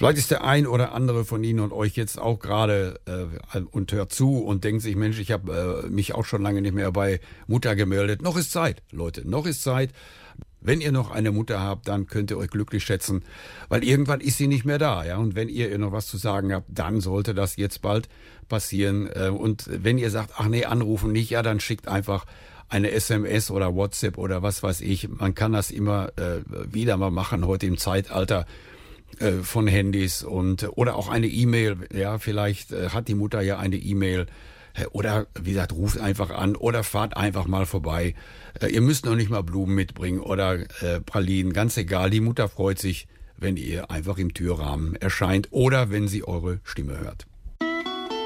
Vielleicht ist der ein oder andere von Ihnen und euch jetzt auch gerade und hört zu und denkt sich, Mensch, ich habe mich auch schon lange nicht mehr bei Mutter gemeldet. Noch ist Zeit, Leute, noch ist Zeit. Wenn ihr noch eine Mutter habt, dann könnt ihr euch glücklich schätzen, weil irgendwann ist sie nicht mehr da, ja. Und wenn ihr noch was zu sagen habt, dann sollte das jetzt bald passieren. Und wenn ihr sagt, ach nee, anrufen nicht, ja, dann schickt einfach eine SMS oder WhatsApp oder was weiß ich. Man kann das immer wieder mal machen heute im Zeitalter von Handys und oder auch eine E-Mail. Ja, vielleicht hat die Mutter ja eine E-Mail. Oder, wie gesagt, ruft einfach an oder fahrt einfach mal vorbei. Ihr müsst noch nicht mal Blumen mitbringen oder Pralinen, ganz egal. Die Mutter freut sich, wenn ihr einfach im Türrahmen erscheint oder wenn sie eure Stimme hört.